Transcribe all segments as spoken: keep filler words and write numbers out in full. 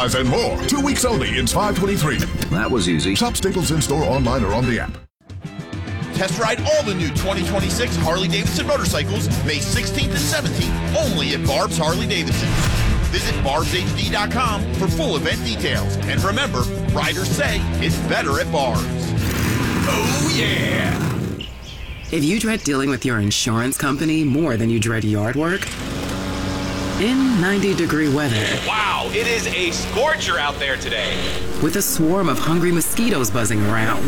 supplies, and more. Two weeks only in five twenty-three. That was easy. Shop Staples in-store, online, or on the app. Test ride all the new twenty twenty-six Harley-Davidson motorcycles May sixteenth and seventeenth, only at Barb's Harley-Davidson. Visit barbs h d dot com for full event details. And remember, riders say it's better at Barb's. Oh, yeah! If you dread dealing with your insurance company more than you dread yard work, in ninety-degree weather... Wow, it is a scorcher out there today. With a swarm of hungry mosquitoes buzzing around,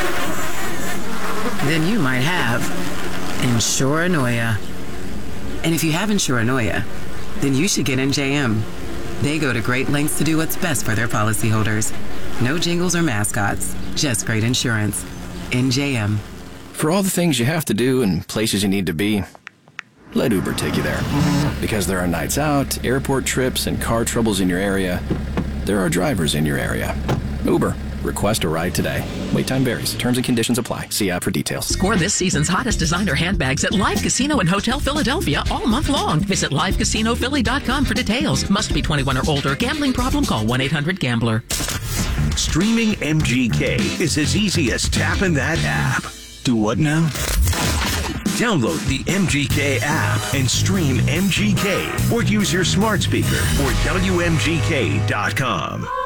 then you might have Insuranoia. And if you have Insuranoia, then you should get N J M. They go to great lengths to do what's best for their policyholders. No jingles or mascots, just great insurance. N J M. For all the things you have to do and places you need to be, let Uber take you there. Because there are nights out, airport trips, and car troubles in your area, there are drivers in your area. Uber. Request a ride today. Wait time varies. Terms and conditions apply. See app for details. Score this season's hottest designer handbags at Live Casino and Hotel Philadelphia all month long. Visit live casino philly dot com for details. Must be twenty-one or older. Gambling problem? Call one eight hundred gambler. Streaming M G K is as easy as tapping that app. Do what now? Download the M G K app and stream M G K or use your smart speaker or W M G K dot com.